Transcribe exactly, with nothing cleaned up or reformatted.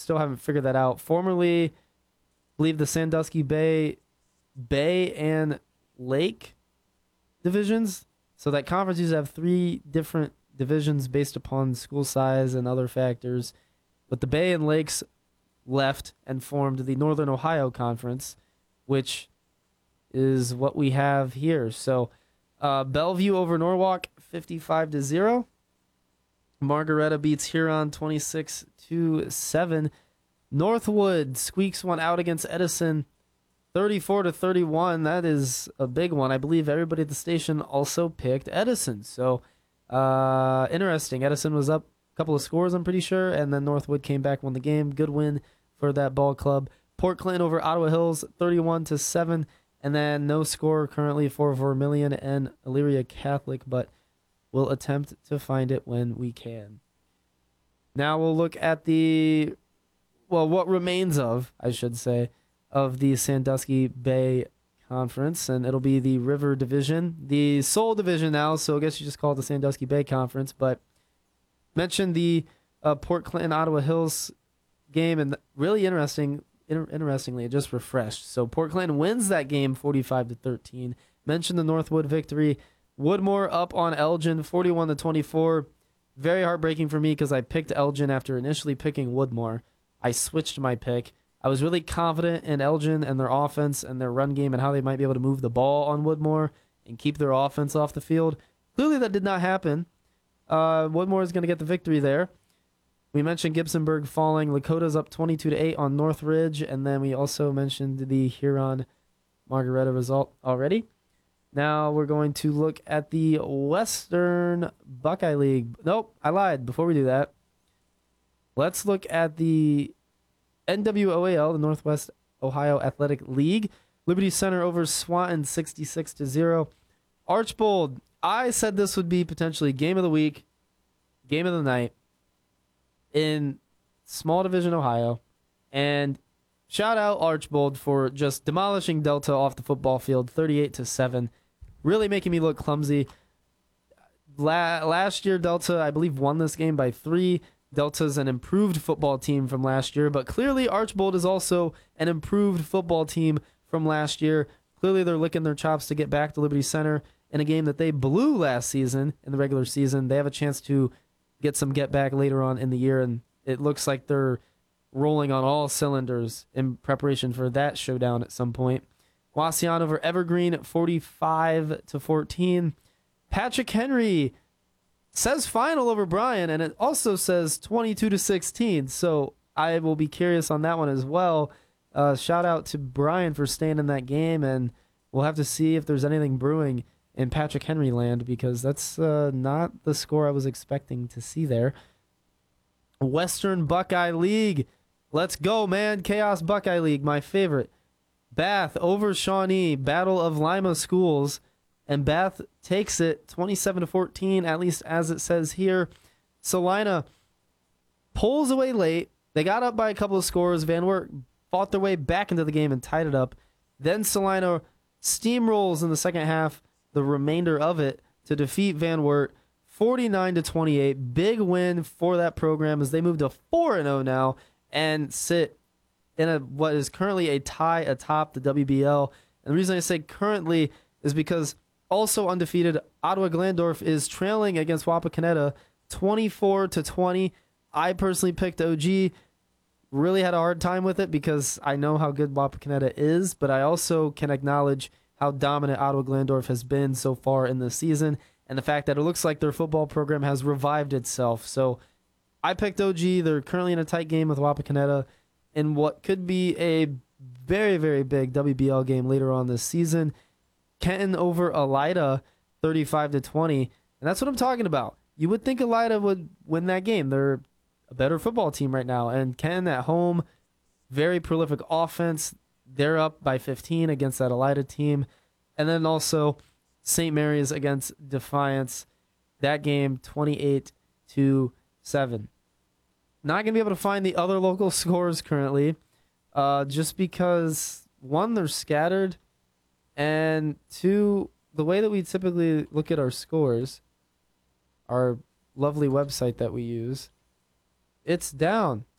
still haven't figured that out. Formerly, I believe the Sandusky Bay, Bay and Lake divisions. So that conference used to have three different divisions based upon school size and other factors. But the Bay and Lakes left and formed the Northern Ohio Conference, which is what we have here. So uh, Bellevue over Norwalk, fifty-five to zero. Margaretta beats Huron, twenty-six to seven. Northwood squeaks one out against Edison, thirty-four to thirty-one. That is a big one. I believe everybody at the station also picked Edison. So uh, interesting. Edison was up a couple of scores, I'm pretty sure, and then Northwood came back, won the game. Good win for that ball club. Port Clinton over Ottawa Hills, thirty-one to seven. And then no score currently for Vermilion and Elyria Catholic, but we'll attempt to find it when we can. Now we'll look at the, well, what remains of, I should say, of the Sandusky Bay Conference, and it'll be the River Division, the sole division now, so I guess you just call it the Sandusky Bay Conference, but mentioned the uh, Port Clinton Ottawa Hills game, and really interesting, inter- interestingly, it just refreshed. So Port Clinton wins that game forty-five to thirteen. Mentioned the Northwood victory. Woodmore up on Elgin forty-one to twenty-four. Very heartbreaking for me because I picked Elgin after initially picking Woodmore. I switched my pick. I was really confident in Elgin and their offense and their run game and how they might be able to move the ball on Woodmore and keep their offense off the field. Clearly that did not happen. Uh, Woodmore is going to get the victory there. We mentioned Gibsonburg falling. Lakota's up twenty-two to eight on Northridge. And then we also mentioned the Huron Margaretta result already. Now we're going to look at the Western Buckeye League. Nope, I lied. Before we do that, let's look at the N W O A L, the Northwest Ohio Athletic League. Liberty Center over Swanton, sixty-six to zero. Archbold, I said this would be potentially game of the week, game of the night in small division Ohio. And shout out Archbold for just demolishing Delta off the football field, thirty-eight to seven. Really making me look clumsy. La- last year, Delta, I believe, won this game by three. Delta's an improved football team from last year, but clearly Archbold is also an improved football team from last year. Clearly they're licking their chops to get back to Liberty Center in a game that they blew last season in the regular season. They have a chance to get some get back later on in the year, and it looks like they're rolling on all cylinders in preparation for that showdown at some point. Wauseon over Evergreen, forty-five to fourteen. Patrick Henry says final over Bryan, and it also says twenty-two to sixteen. So I will be curious on that one as well. Uh, shout out to Bryan for staying in that game, and we'll have to see if there's anything brewing in Patrick Henry land, because that's uh, not the score I was expecting to see there. Western Buckeye League. Let's go, man. Chaos Buckeye League, my favorite. Bath over Shawnee, Battle of Lima Schools, and Bath takes it twenty-seven to fourteen, at least as it says here. Salina pulls away late. They got up by a couple of scores. Van Wert fought their way back into the game and tied it up. Then Salina steamrolls in the second half, the remainder of it, to defeat Van Wert forty-nine to twenty-eight. Big win for that program as they move to four and oh now and sit in a what is currently a tie atop the W B L. And the reason I say currently is because also undefeated Ottawa Glandorf is trailing against Wapakoneta twenty-four to twenty. I personally picked O G. Really had a hard time with it because I know how good Wapakoneta is, but I also can acknowledge how dominant Ottawa Glandorf has been so far in the season, and the fact that it looks like their football program has revived itself. So I picked O G. They're currently in a tight game with Wapakoneta in what could be a very, very big W B L game later on this season. Kenton over Elida, thirty-five to twenty. And that's what I'm talking about. You would think Elida would win that game. They're a better football team right now. And Kenton at home, very prolific offense. They're up by fifteen against that Elida team. And then also Saint Mary's against Defiance. That game, twenty-eight to seven. Not going to be able to find the other local scores currently, uh, just because, one, they're scattered, and two, the way that we typically look at our scores, our lovely website that we use, it's down.